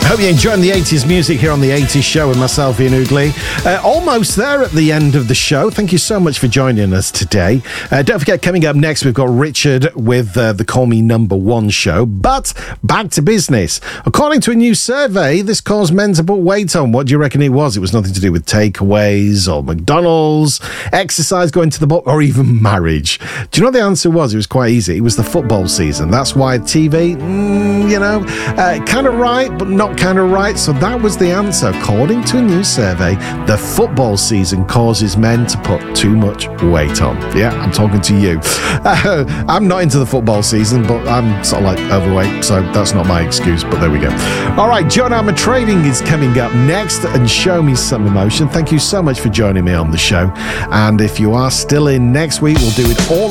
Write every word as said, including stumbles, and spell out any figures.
Hope you're enjoying the eighties music here on the eighties Show with myself, Ian Oodley. Uh, almost there at the end of the show. Thank you so much for joining us today. Uh, don't forget, coming up next, we've got Richard with uh, the Call Me Number One show. But back to business. According to a new survey, this caused men to put weight on. What do you reckon it was? It was nothing to do with takeaways or McDonald's, exercise, going to the bar, or even marriage. Do you know what the answer was? It was quite easy. It was the football season. That's why T V, mm, you know, uh, kind of right, but not kind of right. So that was the answer. According to a new survey, the football season causes men to put too much weight on. Yeah, I'm talking to you. Uh, I'm not into the football season, but I'm sort of like overweight, so that's not my excuse, but there we go. All right, John Armour Trading is coming up next, and Show Me Some Emotion. Thank you so much for joining me on the show. And if you are still in next week, we'll do it all